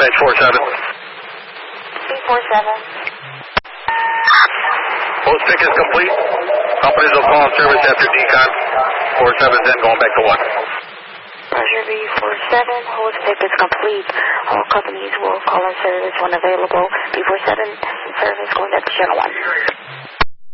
dispatch 47. B47. Post pick is complete. Companies will call service after decon. 47's in, going back to 1. Roger, B47. Host pick is complete. All companies will call in service when available. B47 service going back to channel 1.